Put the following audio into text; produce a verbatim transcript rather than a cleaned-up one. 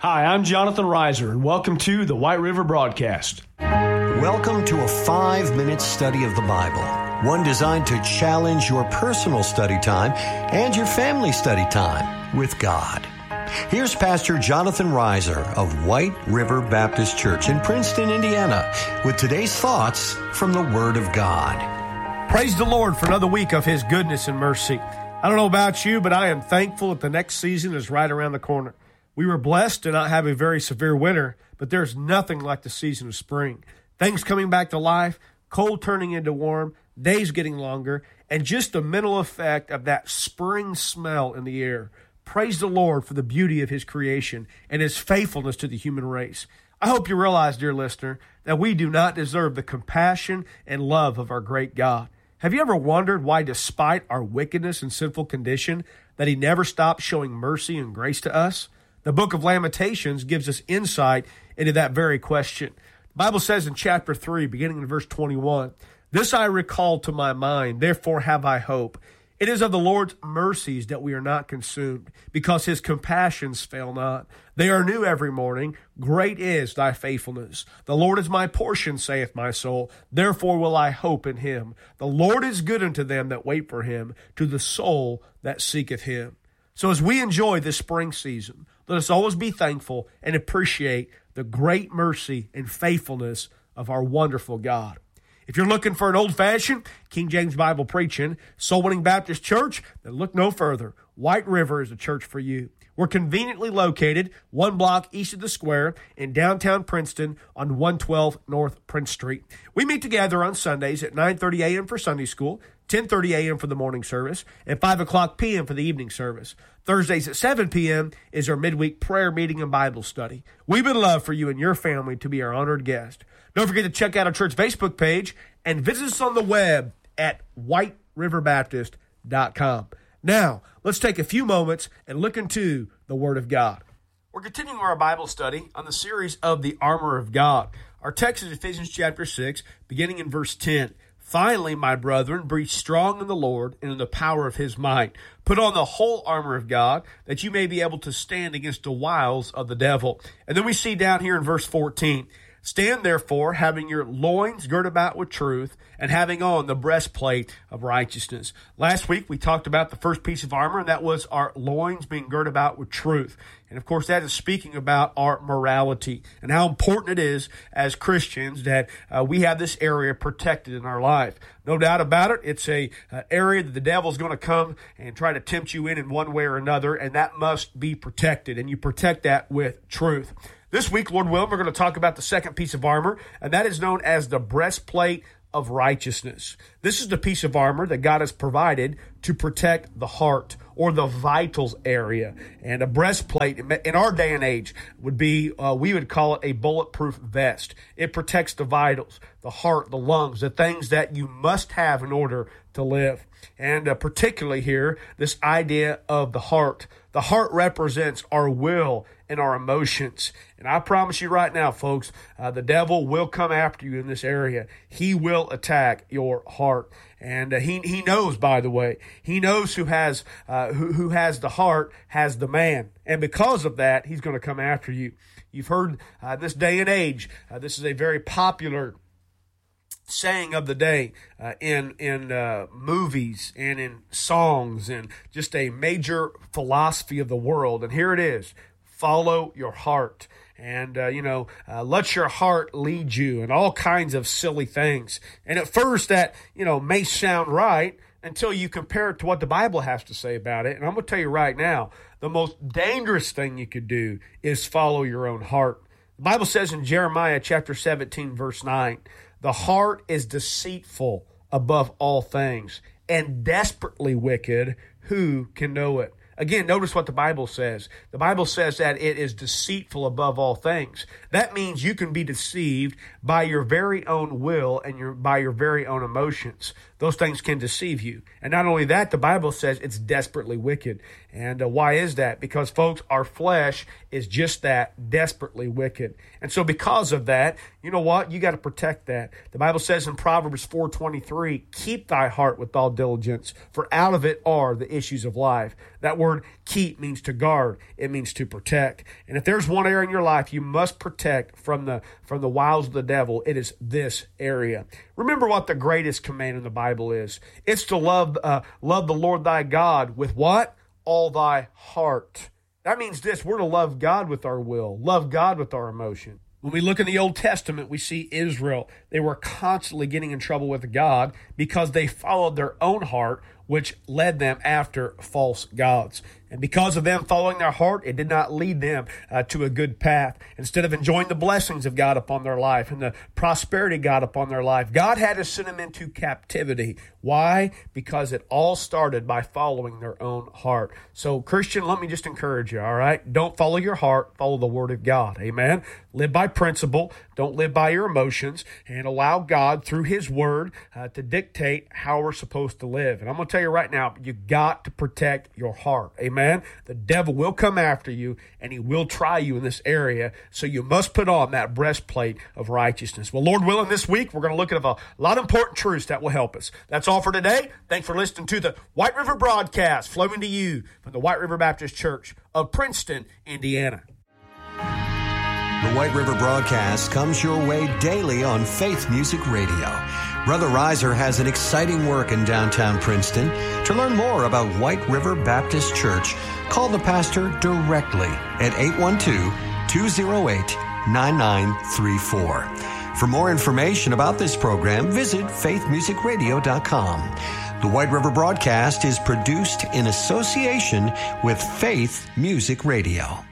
Hi, I'm Jonathan Reiser, and welcome to the White River Broadcast. Welcome to a five-minute study of the Bible, one designed to challenge your personal study time and your family study time with God. Here's Pastor Jonathan Reiser of White River Baptist Church in Princeton, Indiana, with today's thoughts from the Word of God. Praise the Lord for another week of His goodness and mercy. I don't know about you, but I am thankful that the next season is right around the corner. We were blessed to not have a very severe winter, but there's nothing like the season of spring. Things coming back to life, cold turning into warm, days getting longer, and just the mental effect of that spring smell in the air. Praise the Lord for the beauty of His creation and His faithfulness to the human race. I hope you realize, dear listener, that we do not deserve the compassion and love of our great God. Have you ever wondered why, despite our wickedness and sinful condition, that He never stopped showing mercy and grace to us? The book of Lamentations gives us insight into that very question. The Bible says in chapter three, beginning in verse twenty-one, "This I recall to my mind, therefore have I hope. It is of the Lord's mercies that we are not consumed, because His compassions fail not. They are new every morning. Great is thy faithfulness. The Lord is my portion, saith my soul. Therefore will I hope in Him. The Lord is good unto them that wait for Him, to the soul that seeketh Him." So as we enjoy this spring season, let us always be thankful and appreciate the great mercy and faithfulness of our wonderful God. If you're looking for an old-fashioned King James Bible preaching, soul-winning Baptist church, then look no further. White River is a church for you. We're conveniently located one block east of the square in downtown Princeton on one twelve North Prince Street. We meet together on Sundays at nine thirty a.m. for Sunday school, ten thirty a.m. for the morning service, and five o'clock p.m. for the evening service. Thursdays at seven p.m. is our midweek prayer meeting and Bible study. We would love for you and your family to be our honored guest. Don't forget to check out our church Facebook page and visit us on the web at white river baptist dot com. Now, let's take a few moments and look into the Word of God. We're continuing our Bible study on the series of the Armor of God. Our text is Ephesians chapter six, beginning in verse ten. "Finally, my brethren, be strong in the Lord and in the power of His might. Put on the whole armor of God, that you may be able to stand against the wiles of the devil." And then we see down here in verse fourteen, "Stand therefore, having your loins girt about with truth, and having on the breastplate of righteousness." Last week, we talked about the first piece of armor, and that was our loins being girt about with truth. And of course, that is speaking about our morality and how important it is as Christians that uh, we have this area protected in our life. No doubt about it, it's a uh, area that the devil's going to come and try to tempt you in in one way or another, and that must be protected, and you protect that with truth. This week, Lord willing, we're going to talk about the second piece of armor, and that is known as the breastplate of righteousness. This is the piece of armor that God has provided to protect the heart or the vitals area. And a breastplate, in our day and age, would be, uh, we would call it a bulletproof vest. It protects the vitals, the heart, the lungs, the things that you must have in order to live. And uh, particularly here, this idea of the heart. The heart represents our will and our emotions. And I promise you right now, folks, uh, the devil will come after you in this area. He will attack your heart. And uh, he he knows, by the way, he knows who has uh, who, who has the heart has the man. And because of that, he's going to come after you. You've heard uh, this day and age, uh, this is a very popular saying of the day uh, in in uh, movies and in songs and just a major philosophy of the world. And here it is: follow your heart. And, uh, you know, uh, let your heart lead you, and all kinds of silly things. And at first that, you know, may sound right until you compare it to what the Bible has to say about it. And I'm going to tell you right now, the most dangerous thing you could do is follow your own heart. The Bible says in Jeremiah chapter seventeen, verse nine, "The heart is deceitful above all things, and desperately wicked. Who can know it?" Again, notice what the Bible says. The Bible says that it is deceitful above all things. That means you can be deceived by your very own will and your by your very own emotions. Those things can deceive you. And not only that, the Bible says it's desperately wicked. And uh, why is that? Because, folks, our flesh is just that, desperately wicked. And so because of that, you know what? You got to protect that. The Bible says in Proverbs four twenty-three, keep thy heart with all diligence, for out of it are the issues of life. That word keep means to guard. It means to protect. And if there's one area in your life you must protect from the from the wiles of the devil, it is this area. Remember what the greatest command in the Bible is. It's to love uh, love the Lord thy God with what? All thy heart. That means this, we're to love God with our will, love God with our emotion. When we look in the Old Testament, we see Israel. They were constantly getting in trouble with God because they followed their own heart, which led them after false gods. And because of them following their heart, it did not lead them uh, to a good path. Instead of enjoying the blessings of God upon their life and the prosperity of God upon their life, God had to send them into captivity. Why? Because it all started by following their own heart. So, Christian, let me just encourage you, all right? Don't follow your heart, follow the Word of God, amen? Live by principle, don't live by your emotions, and allow God, through His Word, uh, to dictate how we're supposed to live. And I'm going to tell you right now, you got to protect your heart, amen? The devil will come after you, and he will try you in this area, so you must put on that breastplate of righteousness. Well, Lord willing, this week, we're going to look at a lot of important truths that will help us. That's all for today. Thanks for listening to the White River Broadcast, flowing to you from the White River Baptist Church of Princeton, Indiana. The White River Broadcast comes your way daily on Faith Music Radio. Brother Reiser has an exciting work in downtown Princeton. To learn more about White River Baptist Church, call the pastor directly at eight one two, two oh eight, nine nine three four. For more information about this program, visit faith music radio dot com. The White River Broadcast is produced in association with Faith Music Radio.